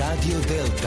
Radio Delta.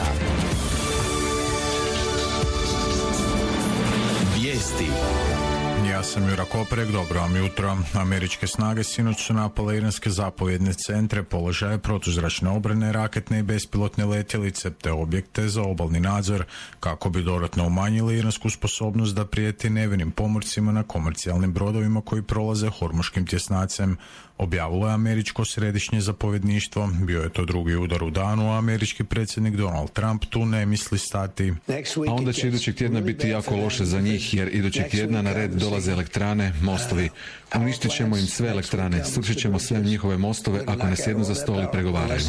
Vijesti. Ja sam Jura Koprek, dobro vam jutro. Američke snage sinoć su napale iranske zapovjedne centre, položaje protuzračne obrane, raketne i bespilotne letjelice te objekte za obalni nadzor kako bi dodatno umanjili iransku sposobnost da prijeti nevinim pomorcima na komercijalnim brodovima koji prolaze hormuškim tjesnacem. Objavilo je američko središnje zapovjedništvo. Bio je to drugi udar u danu, a američki predsjednik Donald Trump tu ne misli stati. A onda će idućeg tjedna biti jako loše za njih, jer idućeg tjedna na red dolaze elektrane, mostovi. Uništit ćemo im sve elektrane, srušit ćemo sve njihove mostove ako ne sjednu za stol i pregovaraju.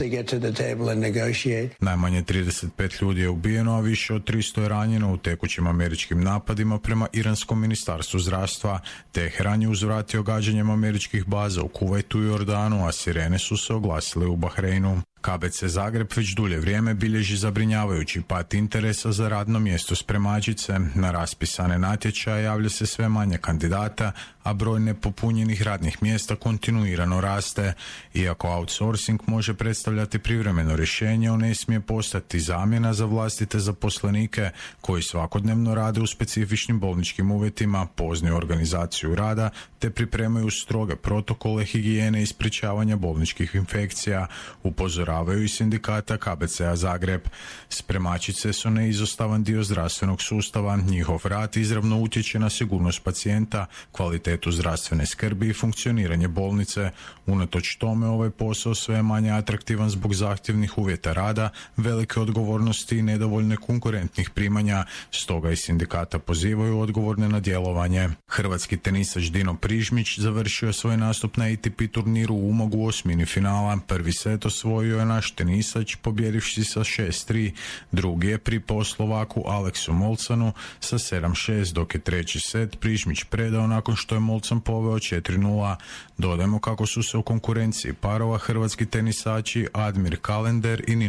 Najmanje 35 ljudi je ubijeno, a više od 300 je ranjeno u tekućim američkim napadima prema iranskom ministarstvu zdravstva. Teheran je uzvratio gađanjem američkih baza u Kuvajtu i Jordanu, a sirene su se oglasile u Bahreinu. KBC Zagreb već dulje vrijeme bilježi zabrinjavajući pad interesa za radno mjesto spremačice. Na raspisane natječaje javlja se sve manje kandidata, a broj nepopunjenih radnih mjesta kontinuirano raste. Iako outsourcing može predstavljati privremeno rješenje, on ne smije postati zamjena za vlastite zaposlenike koji svakodnevno rade u specifičnim bolničkim uvjetima, poznaju organizaciju rada te pripremaju stroge protokole higijene i sprječavanja bolničkih infekcija, upozoravaju i sindikata KBC-a Zagreb. Spremačice su neizostavan dio zdravstvenog sustava, njihov rad izravno utječe na sigurnost pacijenta, kvalitetu zdravstvene skrbi i funkcioniranje bolnice. Unatoč tome ovaj posao sve je manje atraktivan zbog zahtjevnih uvjeta rada, velike odgovornosti i nedovoljne konkurentnih primanja, stoga i sindikata pozivaju odgovorne na djelovanje. Hrvatski tenisač Dino Prižmić završio je svoj nastup na ATP turniru u Umagu u osmini finala. Prvi set osvojio je naš tenisač pobjedivši sa 6-3, drugi je pripao Slovaku Aleksu Molcanu sa 7-6, dok je treći set Prižmić predao nakon što je Molcan poveo 4-0. Dodajmo kako su se u konkurenciji parova hrvatski tenisači Admir Kalender i